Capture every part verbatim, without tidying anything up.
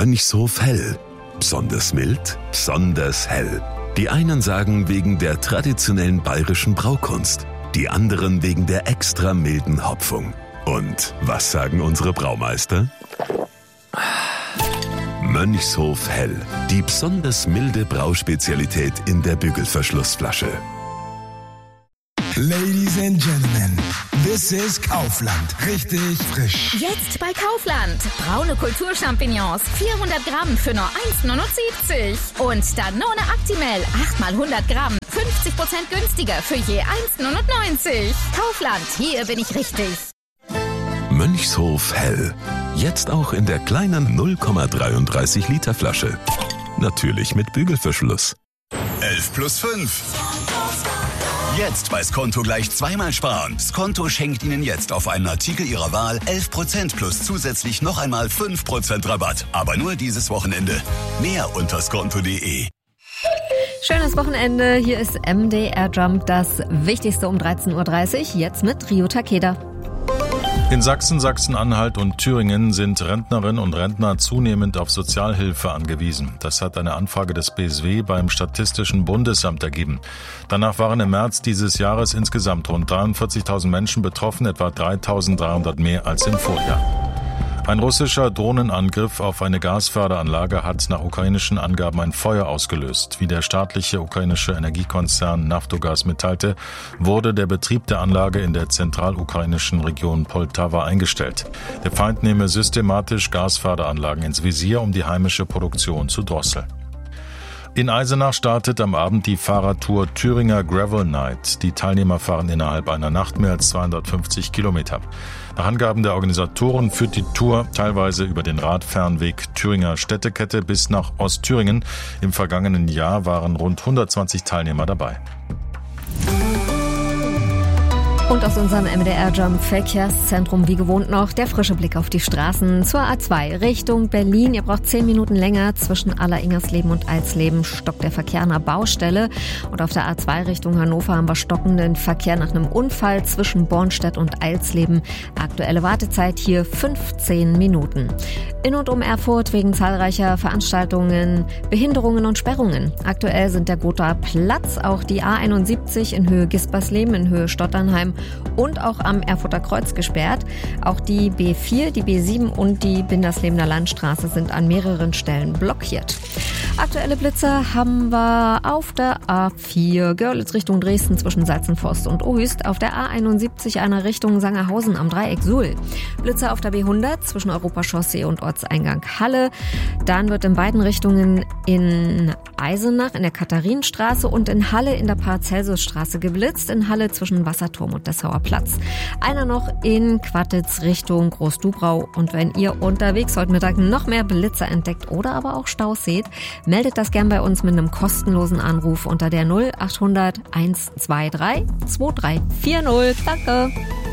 Mönchshof Hell. Besonders mild, besonders hell. Die einen sagen wegen der traditionellen bayerischen Braukunst, die anderen wegen der extra milden Hopfung. Und was sagen unsere Braumeister? Mönchshof Hell, die besonders milde Brauspezialität in der Bügelverschlussflasche. Ladies and Gentlemen, this is Kaufland. Richtig frisch. Jetzt bei Kaufland. Braune Kulturchampignons, vierhundert Gramm für nur eins neunundsiebzig. Und Danone Actimel, acht mal hundert Gramm, fünfzig Prozent günstiger für je eins neunundneunzig. Kaufland, hier bin ich richtig. Mönchshof Hell. Jetzt auch in der kleinen null Komma dreiunddreißig Liter Flasche. Natürlich mit Bügelverschluss. elf plus fünf. Jetzt bei Skonto gleich zweimal sparen. Skonto schenkt Ihnen jetzt auf einen Artikel Ihrer Wahl elf Prozent plus zusätzlich noch einmal fünf Prozent Rabatt. Aber nur dieses Wochenende. Mehr unter skonto punkt de. Schönes Wochenende. Hier ist M D R Jump, das Wichtigste um dreizehn Uhr dreißig. Jetzt mit Rio Takeda. In Sachsen, Sachsen-Anhalt und Thüringen sind Rentnerinnen und Rentner zunehmend auf Sozialhilfe angewiesen. Das hat eine Anfrage des B S W beim Statistischen Bundesamt ergeben. Danach waren im März dieses Jahres insgesamt rund dreiundvierzigtausend Menschen betroffen, etwa dreitausenddreihundert mehr als im Vorjahr. Ein russischer Drohnenangriff auf eine Gasförderanlage hat nach ukrainischen Angaben ein Feuer ausgelöst. Wie der staatliche ukrainische Energiekonzern Naftogaz mitteilte, wurde der Betrieb der Anlage in der zentralukrainischen Region Poltawa eingestellt. Der Feind nehme systematisch Gasförderanlagen ins Visier, um die heimische Produktion zu drosseln. In Eisenach startet am Abend die Fahrradtour Thüringer Gravel Night. Die Teilnehmer fahren innerhalb einer Nacht mehr als zweihundertfünfzig Kilometer. Nach Angaben der Organisatoren führt die Tour teilweise über den Radfernweg Thüringer Städtekette bis nach Ostthüringen. Im vergangenen Jahr waren rund hundertzwanzig Teilnehmer dabei. Und aus unserem M D R-Jump Verkehrszentrum wie gewohnt noch der frische Blick auf die Straßen zur A zwei Richtung Berlin. Ihr braucht zehn Minuten länger. Zwischen Aller-Ingersleben und Alsleben stockt der Verkehr an der Baustelle. Und auf der A zwei Richtung Hannover haben wir stockenden Verkehr nach einem Unfall zwischen Bornstedt und Alsleben. Aktuelle Wartezeit hier fünfzehn Minuten. In und um Erfurt wegen zahlreicher Veranstaltungen, Behinderungen und Sperrungen. Aktuell sind der Gothaer Platz, auch die A einundsiebzig in Höhe Gispersleben, in Höhe Stotternheim und auch am Erfurter Kreuz gesperrt. Auch die B vier, die B sieben und die Binderslebener Landstraße sind an mehreren Stellen blockiert. Aktuelle Blitzer haben wir auf der A vier Görlitz Richtung Dresden zwischen Salzenforst und Oehüst, auf der A einundsiebzig einer Richtung Sangerhausen am Dreieck Suhl. Blitzer auf der B hundert zwischen Europachaussee und Ortseingang Halle. Dann wird in beiden Richtungen in Eisenach in der Katharinenstraße und in Halle in der Paracelsusstraße geblitzt. In Halle zwischen Wasserturm und Dessauer Platz. Einer noch in Quattitz Richtung Großdubrau. Und wenn ihr unterwegs heute Mittag noch mehr Blitzer entdeckt oder aber auch Staus seht, meldet das gern bei uns mit einem kostenlosen Anruf unter der null achthundert hundertzweiundzwanzig drei vier null. Danke!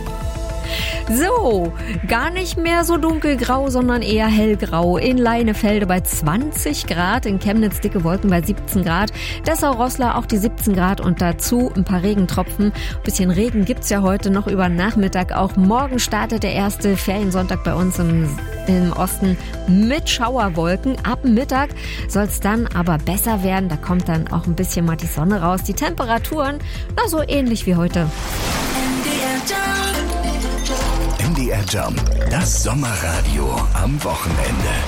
So, gar nicht mehr so dunkelgrau, sondern eher hellgrau. In Leinefelde bei zwanzig Grad, in Chemnitz dicke Wolken bei siebzehn Grad, Dessau-Roßlau auch die siebzehn Grad und dazu ein paar Regentropfen. Ein bisschen Regen gibt's ja heute noch über Nachmittag. Auch morgen startet der erste Feriensonntag bei uns im, im Osten mit Schauerwolken. Ab Mittag soll's dann aber besser werden. Da kommt dann auch ein bisschen mal die Sonne raus. Die Temperaturen, na so ähnlich wie heute. M D R Jump, das Sommerradio am Wochenende.